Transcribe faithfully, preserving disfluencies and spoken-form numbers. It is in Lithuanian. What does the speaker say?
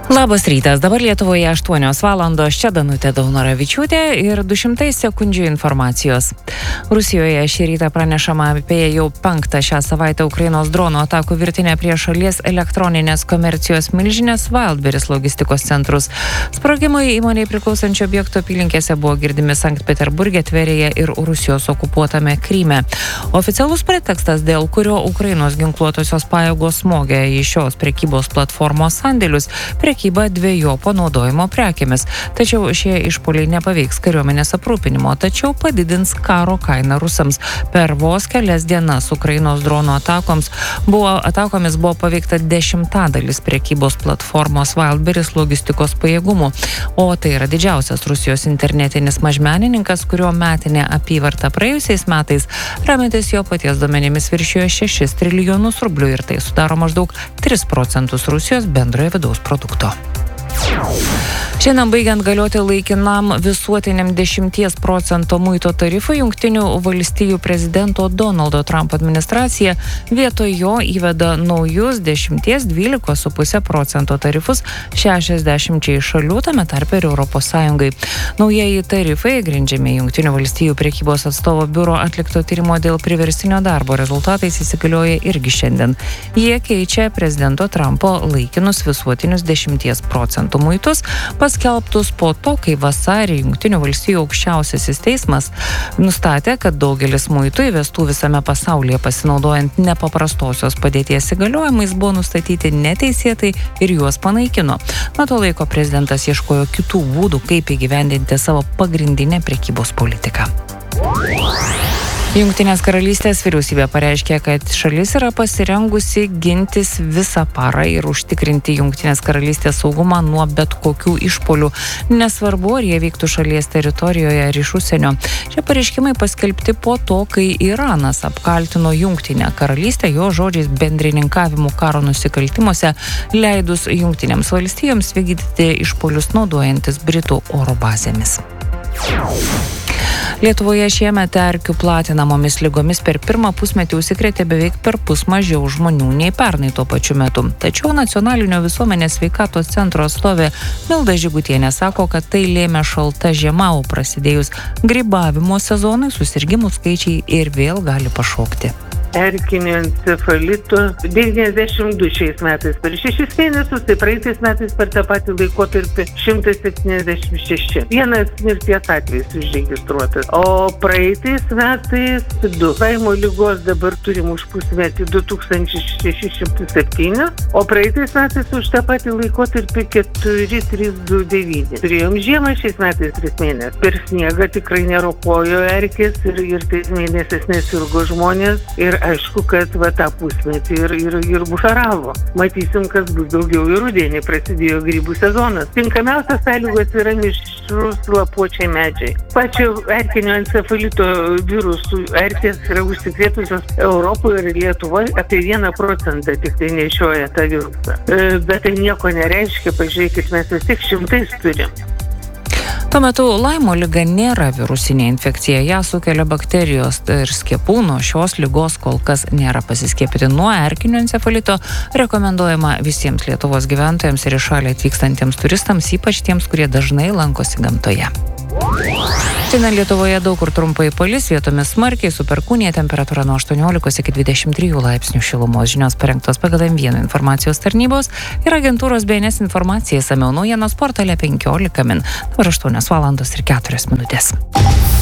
Labas rytas, dabar Lietuvoje aštuonios valandos, čia Danutė Daunoravičiūtė ir du šimtai sekundžių informacijos. Rusijoje šį rytą pranešama apie jau penktą šią savaitę Ukrainos dronų atakų virtinę prie šalies elektroninės komercijos milžinės Wildberries logistikos centrus. Sprogimai įmonei priklausančio objekto apylinkėse buvo girdimi Sankt Peterburge, Tverėje ir Rusijos okupuotame Kryme. Oficialus pretekstas, dėl kurio Ukrainos ginkluotosios pajėgos smogė į šios prekybos platformos sandėlius, prekyba dvejopo naudojimo prekėmis. Tačiau šie išpuoliai nepaveiks kariuomenės aprūpinimo, tačiau padidins karo kainą rusams. Per vos kelias dienas Ukrainos dronų atakoms buvo, atakomis buvo paveikta dešimtadalis prekybos platformos Wildberries logistikos pajėgumų. O tai yra didžiausias Rusijos internetinis mažmenininkas, kurio metinė apyvarta praėjusiais metais, remiantis jo paties duomenimis, viršijo šešis trilijonus rublių ir tai sudaro maždaug tris procentus Rusijos bendrojo vidaus produkto. Šiandien baigiant galioti laikinam visuotiniam dešimties procentų muito tarifui, Jungtinių valstijų prezidento Donaldo Trumpo administracija vietoj jo įveda naujus dešimties dvylikos su puse procento tarifus šešiasdešimčiai šalių, tame tarpe ir Europos Sąjungai. Naujieji tarifai grindžiami Jungtinių valstijų prekybos atstovo biuro atlikto tyrimo dėl priverstinio darbo rezultatais įsigalioja irgi šiandien. Jie keičia prezidento Trumpo laikinus visuotinius dešimties procentų muitus, paskelbtus po to, kai vasarį Jungtinių valstijų aukščiausiasis teismas nustatė, kad daugelis muitų įvestų visame pasaulyje pasinaudojant nepaprastosios padėties įgaliojimais buvo nustatyti neteisėtai ir juos panaikino. Nuo to laiko prezidentas ieškojo kitų būdų, kaip įgyvendinti savo pagrindinę prekybos politiką. Jungtinės karalystės vyriausybė pareiškė, kad šalis yra pasirengusi gintis visą parą ir užtikrinti Jungtinės karalystės saugumą nuo bet kokių išpuolių, nesvarbu, ar jie vyktų šalies teritorijoje ar iš užsienio. Šie pareiškimai paskelbti po to, kai Iranas apkaltino Jungtinę karalystę jo žodžiais bendrininkavimu karo nusikaltimuose, leidus Jungtinėms valstijoms vykdyti išpuolius naudojantis Britų oro bazėmis. Lietuvoje šiemet erkių platinamomis ligomis per pirmą pusmetį užsikrėtė beveik per pus mažiau žmonių nei pernai tuo pačiu metu. Tačiau Nacionalinio visuomenės sveikatos centro atstovė Milda Žygutienė sako, kad tai lėmė šalta žiema, o prasidėjus grybavimo sezonui susirgimų skaičiai ir vėl gali pašokti. Erkinio encefalito devyniasdešimt du šiais metais per šešis mėnesius, tai praeitais metais per tą patį laikotarpį šimtas septyniasdešimt šeši. Vienas mirties atvejis užregistruotas, o praeitais metais du. Laimo lygos dabar turim už pusmetį du tūkstančiai šešis šimtus septyni, o praeitais metais už tą patį laikotarpį keturi trys du devyni. Turėjom žiemą šiais metais tris mėnesius. Per sniegą tikrai neropojo erkės ir, ir tais mėnesiais nesirgo žmonės. Ir aišku, kad va tą pusmetį ir, ir, ir bušaravo. Matysim, kas bus daugiau ir rudenį, prasidėjo grybų sezonas. Tinkamiausias sąlygos yra mišrūs lapuočiai medžiai. Pačio erkinio encefalito virusų erkės yra užsikrėtusios Europoje ir Lietuvoje apie vieną procentą tik tai nešioja tą virusą. Bet tai nieko nereiškia, pažiūrėkit, mes vis tik šimtais turim. Tuo metu Laimo liga nėra virusinė infekcija, ją sukelia bakterijos ir skiepų nuo šios ligos kol kas nėra. Pasiskiepyti nuo erkinio encefalito rekomenduojama visiems Lietuvos gyventojams ir iš šalį atvykstantiems turistams, ypač tiems, kurie dažnai lankosi gamtoje. Šiandien Lietuvoje daug kur trumpai palis, vietomis smarkiai, su perkūnija, temperatūra nuo aštuoniolikos iki dvidešimt trijų laipsnių šilumos. Žinios parengtos pagal M vieną informacijos tarnybos ir agentūros B N S informacija, išsamiau naujienos portale penkiolika min. Dabar aštuonios valandos ir keturios minutės.